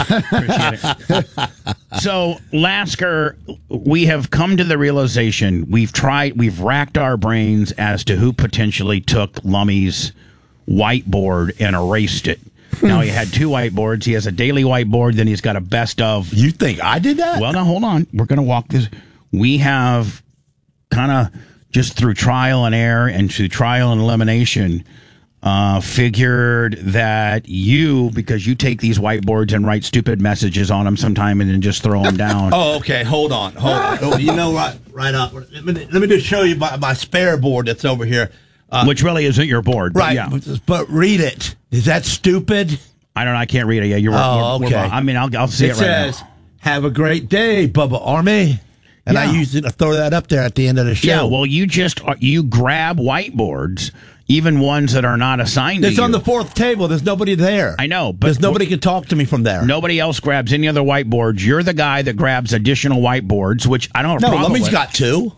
Appreciate it. So, Lasker, we have come to the realization we've racked our brains as to who potentially took Lummy's whiteboard and erased it. Now, he had two whiteboards. He has a daily whiteboard, then he's got a best of. You think I did that? Well, now, hold on. We're going to walk this. We have kind of just through trial and error and through trial and elimination figured that because you take these whiteboards and write stupid messages on them sometime and then just throw them down. Oh, okay. Hold on. Oh, you know, right up. Let me just show you my spare board that's over here. Which really isn't your board. Right. Yeah. But read it. Is that stupid? I don't know. I can't read it. Yeah, you're okay. I mean, I'll see it right says, now. "Have a great day, Bubba Army." And I usually throw that up there at the end of the show. Yeah, well, you grab whiteboards, even ones that are not assigned to you. It's on the fourth table. There's nobody there. I know, but there's nobody can talk to me from there. Nobody else grabs any other whiteboards. You're the guy that grabs additional whiteboards, which I don't have a problem with. Lummy's got two.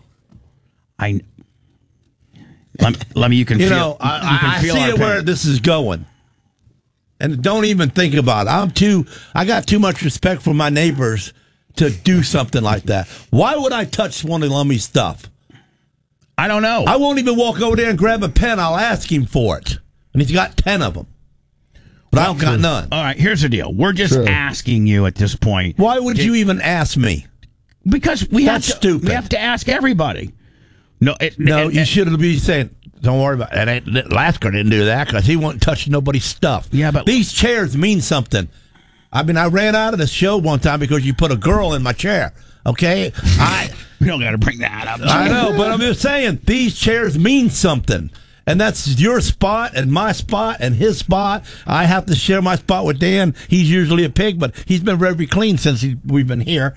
Lummy, you can you feel. Know, I feel see it where this is going, and don't even think about it. I got too much respect for my neighbors to do something like that. Why would I touch one of Lummy's stuff? I don't know. I won't even walk over there and grab a pen. I'll ask him for it. And he's got 10 of them. But I don't got none. All right, here's the deal. We're just asking you at this point. Why would you even ask me? Because That's stupid. We have to ask everybody. You should be saying, don't worry about it. Lasker didn't do that because he won't touch nobody's stuff. Yeah, but these chairs mean something. I mean, I ran out of the show one time because you put a girl in my chair. Okay? We don't got to bring that up. I know, but I'm just saying, these chairs mean something. And that's your spot and my spot and his spot. I have to share my spot with Dan. He's usually a pig, but he's been very clean since we've been here.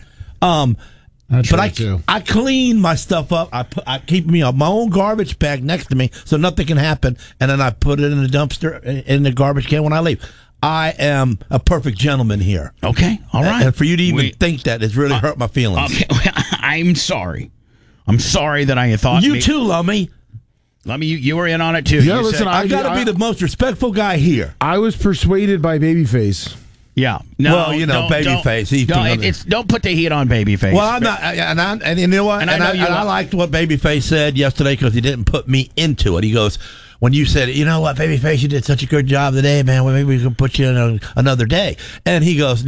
I clean my stuff up. I keep my own garbage bag next to me so nothing can happen, and then I put it in the dumpster in the garbage can when I leave. I am a perfect gentleman here. Okay, all right. And for you to even think that has really hurt my feelings. Okay. I'm sorry. I'm sorry that I thought you too, Lummy. Lummy, you were in on it too. Yeah, listen, I got to be the most respectful guy here. I was persuaded by Babyface. Yeah. No, well, Babyface. Don't put the heat on Babyface. Well, I'm not, and you know what? And I liked what Babyface said yesterday because he didn't put me into it. He goes, when you said, you know what, Babyface, you did such a good job today, man. Well, maybe we can put you in another day. And he goes,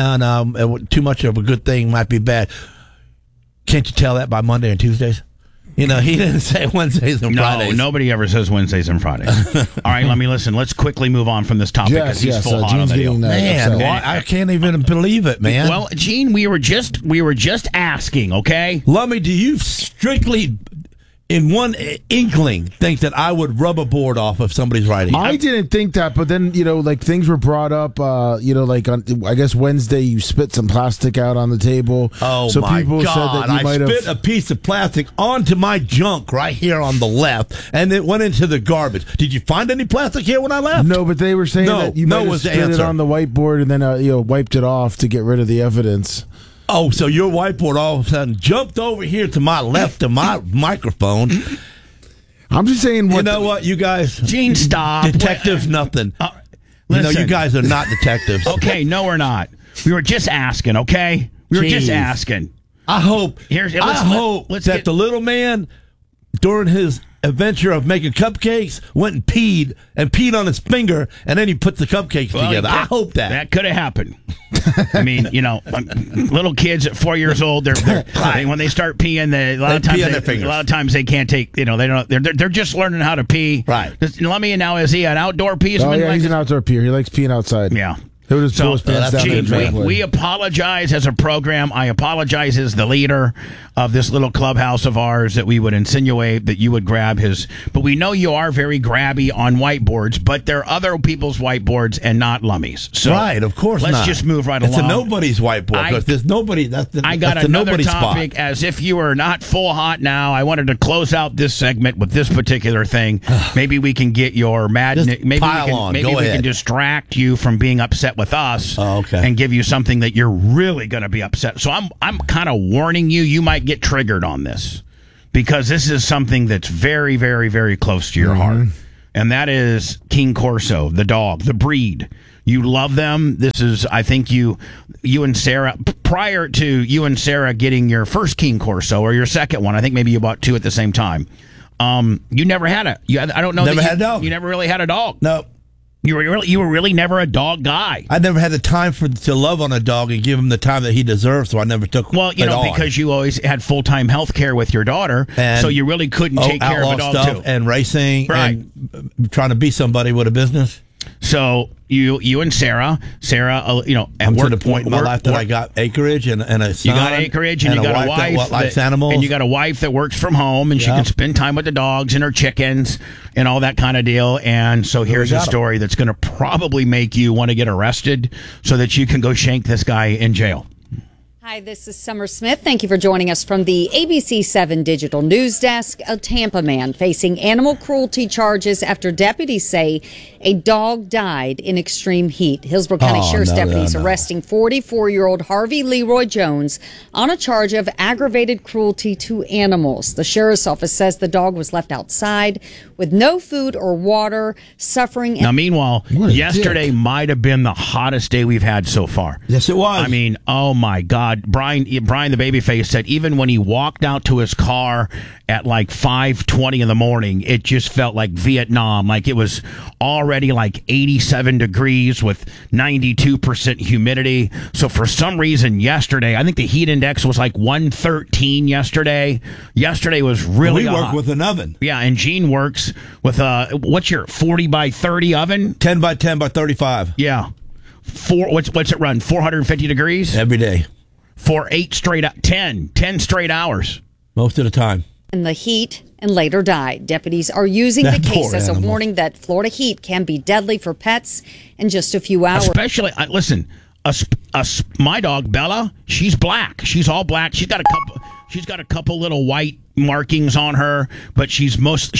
no. Too much of a good thing might be bad. Can't you tell that by Monday and Tuesdays? You know, he didn't say Wednesdays and Fridays. No, nobody ever says Wednesdays and Fridays. All right, let me listen. Let's quickly move on from this topic because he's full hot on the deal. Man, I can't even believe it, man. Well, Gene, we were just asking, okay? Lummy, do you strictly, in one inkling, think that I would rub a board off of somebody's writing? I didn't think that, but then, things were brought up, on, I guess Wednesday you spit some plastic out on the table. Oh, so my people God. Said that you I spit a piece of plastic onto my junk right here on the left, and it went into the garbage. Did you find any plastic here when I left? No, but they were saying that you might have spit it on the whiteboard and then, wiped it off to get rid of the evidence. Oh, so your whiteboard all of a sudden jumped over here to my left of my microphone. I'm just saying what... You know what, you guys... Gene, stop. Detectives, nothing. You guys are not detectives. Okay, no, we're not. We were just asking, okay? We were just asking. I hope that the little man, during his adventure of making cupcakes, went and peed on his finger, and then he put the cupcakes together. I hope that could have happened. I mean, little kids at 4 years old, when they start peeing, a lot of times they can't take. They don't. They're just learning how to pee. Right. Lummy, now is he an outdoor peeer? Oh yeah, he's an outdoor peer. He likes peeing outside. Yeah. We apologize as a program. I apologize as the leader of this little clubhouse of ours that we would insinuate that you would grab his. But we know you are very grabby on whiteboards, but they're other people's whiteboards and not Lummy's. So right, of course let's just move right along. It's a nobody's whiteboard because there's nobody. I got another topic. Spot. As if you are not full hot now, I wanted to close out this segment with this particular thing. Maybe we can get your madness. Maybe we can distract you from being upset with us and give you something that you're really going to be upset. So I'm kind of warning you. You might get triggered on this because this is something that's very, very, very close to your heart, and that is King Corso, the dog, the breed. You love them. This is, I think you and Sarah, prior to you and Sarah getting your first King Corso or your second one, I think maybe you bought two at the same time. You never had I don't know. Never had a dog. You never really had a dog. No. You were really never a dog guy. I never had the time to love on a dog and give him the time that he deserves, so I never took Well, because you always had full-time health care with your daughter, and so you really couldn't take care of a dog stuff too. And racing, right. And trying to be somebody with a business. So you and Sarah, I'm to the point in my life that I got acreage and a son. You got acreage and you got a wife that likes animals. And you got a wife that works from home and she can spend time with the dogs and her chickens and all that kind of deal. And so here's a story that's going to probably make you want to get arrested so that you can go shank this guy in jail. Hi, this is Summer Smith. Thank you for joining us from the ABC 7 Digital News Desk. A Tampa man facing animal cruelty charges after deputies say a dog died in extreme heat. Hillsborough County Sheriff's deputies arresting 44-year-old Harvey Leroy Jones on a charge of aggravated cruelty to animals. The sheriff's office says the dog was left outside with no food or water, suffering. Now, meanwhile, yesterday might have been the hottest day we've had so far. Yes, it was. I mean, oh my God. Brian the babyface said even when he walked out to his car at like 5:20 in the morning, it just felt like Vietnam. Like it was already like 87 degrees with 92% humidity. So for some reason yesterday, I think the heat index was like 113 yesterday. Yesterday was really We work hot. with an oven. Yeah, and Gene works with what's your 40 by 30 oven? 10 by 10 by 35. Yeah. What's it run? 450 degrees? Every day. For 10 straight hours. Most of the time. In the heat and later died. Deputies are using the case as a warning that Florida heat can be deadly for pets in just a few hours. Especially, listen, my dog Bella, she's black. She's all black. She's got a couple little white markings on her, but she's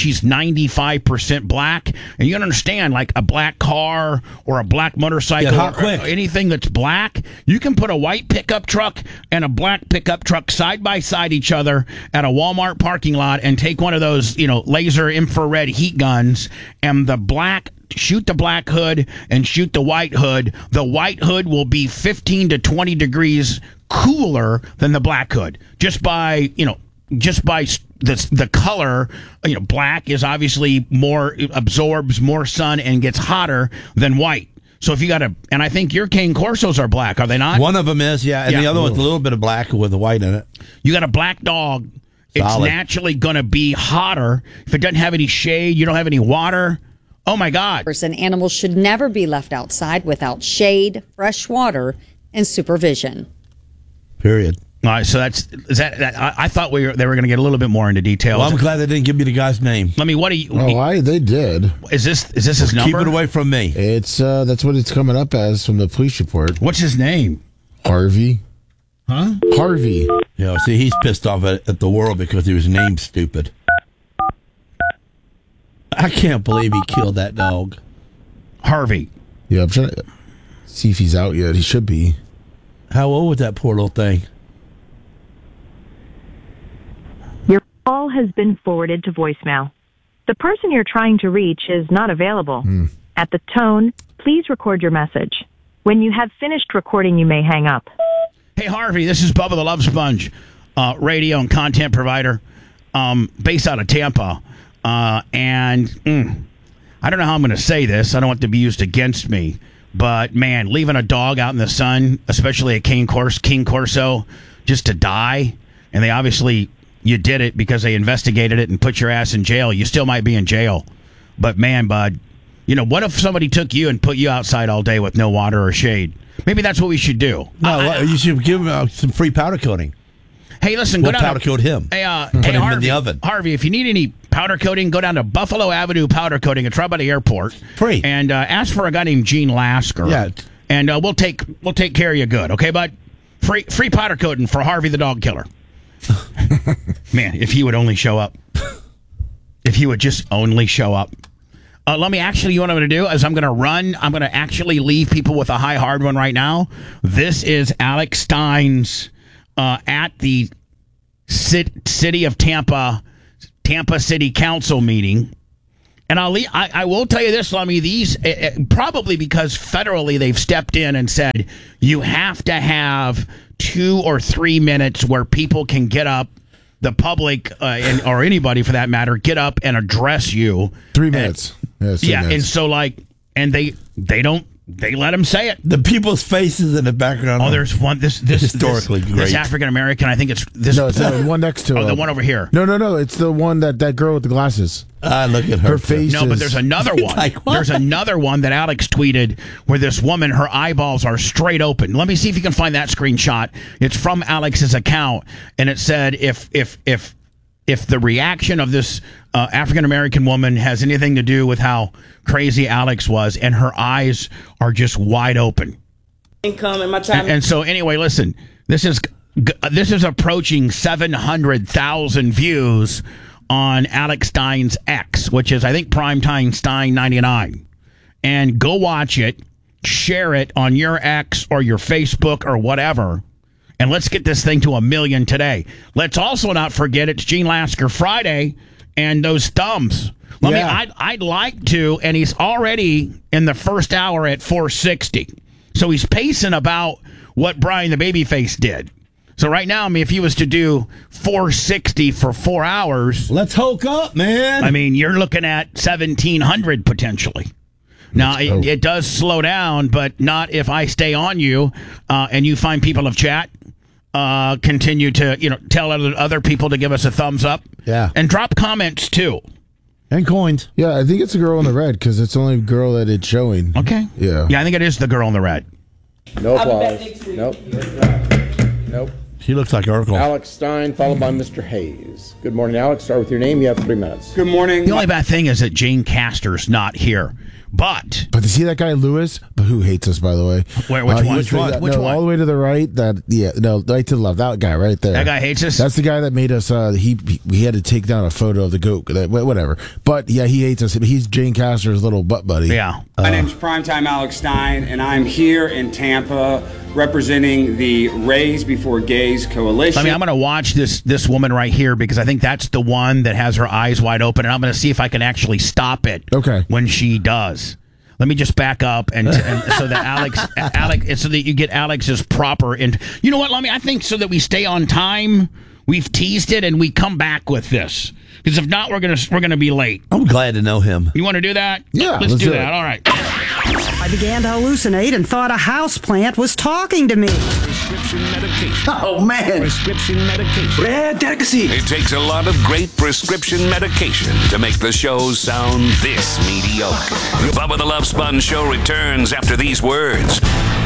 95% black. And you don't understand, like a black car or a black motorcycle or anything that's black, you can put a white pickup truck and a black pickup truck side by side each other at a Walmart parking lot and take one of those, laser infrared heat guns and shoot the black hood and shoot the white hood. The white hood will be 15 to 20 degrees cooler than the black hood just by the color. Black is obviously absorbs more sun and gets hotter than white. So if you got and I think your Cane Corsos are black, are they not? One of them is, yeah, and the other one's a little bit of black with the white in it. You got a black dog. It's naturally going to be hotter. If it doesn't have any shade, you don't have any water. Oh my God. Animals should never be left outside without shade, fresh water, and supervision. Period. All right, so I thought they were going to get a little bit more into details. Well, I'm glad they didn't give me the guy's name. Let me. What do you? They did. Is this his number? Keep it away from me. It's that's what it's coming up as from the police report. What's his name? Harvey. Huh? Harvey. See, he's pissed off at the world because he was named stupid. I can't believe he killed that dog. Harvey. Yeah, I'm trying to see if he's out yet. He should be. How old was that poor little thing? Your call has been forwarded to voicemail. The person you're trying to reach is not available. At the tone, please record your message. When you have finished recording, you may hang up. Hey, Harvey, this is Bubba the Love Sponge, radio and content provider based out of Tampa. And I don't know how I'm going to say this. I don't want it to be used against me. But, man, leaving a dog out in the sun, especially a King Corso, just to die, and they obviously, you did it because they investigated it and put your ass in jail. You still might be in jail. But, man, bud, what if somebody took you and put you outside all day with no water or shade? Maybe that's what we should do. No, you should give him some free powder coating. Hey, listen, we'll powder coat him. Hey, put him Harvey, in the oven. Harvey, if you need any powder coating, go down to Buffalo Avenue Powder Coating at Tri-Body Airport. Free. And ask for a guy named Gene Lasker. Yeah. And we'll take care of you good, okay, bud? Free powder coating for Harvey the dog killer. Man, if he would only show up. If he would just only show up. Let me actually, you know what I'm going to do is I'm going to actually leave people with a high hard one right now. This is Alex Stein's at the City of Tampa City Council meeting. And I will tell you this, Lummy, these, probably because federally they've stepped in and said you have to have 2 or 3 minutes where people can get up, the public, or anybody for that matter, get up and address you. 3 minutes. Yeah, and so and they let him say it. The people's faces in the background. Oh, there's one. This historically great. This African American. I think it's this. No, it's the one next to. Oh, the one over here. No. It's the one that girl with the glasses. Look at her face. No, but there's another one. There's another one that Alex tweeted where this woman, her eyeballs are straight open. Let me see if you can find that screenshot. It's from Alex's account, and it said if the reaction of this African American woman has anything to do with how crazy Alex was, and her eyes are just wide open. Income in my time. And so anyway, listen, this is approaching 700,000 views on Alex Stein's X, which is I think Primetime Stein 99. And go watch it, share it on your X or your Facebook or whatever. And let's get this thing to 1 million today. Let's also not forget it's Gene Lasker Friday and those thumbs. I'd like to, and he's already in the first hour at 460. So he's pacing about what Brian the Babyface did. So right now, if he was to do 460 for 4 hours. Let's hulk up, man. You're looking at 1,700 potentially. Now, it does slow down, but not if I stay on you and you find people of chat. Continue to, tell other people to give us a thumbs up. Yeah. And drop comments, too. And coins. Yeah, I think it's a girl in the red because it's the only girl that it's showing. Okay. Yeah. Yeah, I think it is the girl in the red. No applause. Nope. She looks like Urkel. Alex Stein, followed by Mr. Hayes. Good morning, Alex. Start with your name. You have 3 minutes. Good morning. The only bad thing is that Jane Castor's not here. But you see that guy Lewis, who hates us, by the way? Which one? Which one? All the way to the right. Right to the left. That guy right there. That guy hates us. That's the guy that made us. We had to take down a photo of the goat. Whatever. But yeah, he hates us. He's Jane Castor's little butt buddy. Yeah. My name's Primetime Alex Stein, and I'm here in Tampa representing the Raise Before Gays Coalition. I'm going to watch this woman right here because I think that's the one that has her eyes wide open, and I'm going to see if I can actually stop it. Okay. When she does. Let me just back up and so that Alex, so that you get Alex's proper. And you know what, Lummy? I think so that we stay on time. We've teased it, and we come back with this. Because if not, we're gonna be late. I'm glad to know him. You want to do that? Yeah, let's do that. All right. I began to hallucinate and thought a houseplant was talking to me. Prescription medication. Oh, man. Prescription medication. Red delicacy. It takes a lot of great prescription medication to make the show sound this mediocre. Bubba the Love Sponge Show returns after these words.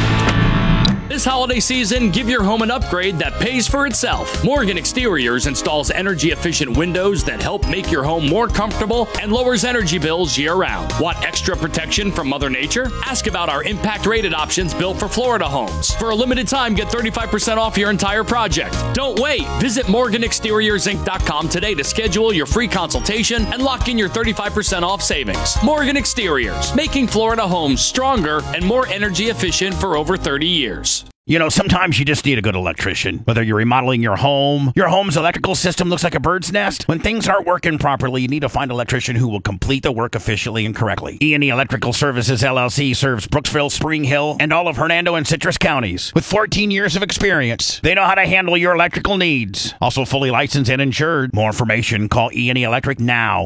This holiday season, give your home an upgrade that pays for itself. Morgan Exteriors installs energy-efficient windows that help make your home more comfortable and lowers energy bills year-round. Want extra protection from Mother Nature? Ask about our impact-rated options built for Florida homes. For a limited time, get 35% off your entire project. Don't wait. Visit MorganExteriorsInc.com today to schedule your free consultation and lock in your 35% off savings. Morgan Exteriors, making Florida homes stronger and more energy efficient for over 30 years. Sometimes you just need a good electrician. Whether you're remodeling your home's electrical system looks like a bird's nest. When things aren't working properly, you need to find an electrician who will complete the work efficiently and correctly. E&E Electrical Services, LLC serves Brooksville, Spring Hill, and all of Hernando and Citrus counties. With 14 years of experience, they know how to handle your electrical needs. Also fully licensed and insured. More information, call E&E Electric now.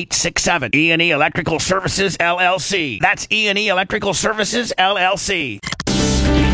352-631-0867. E&E Electrical Services, LLC. That's E&E Electrical Services, LLC.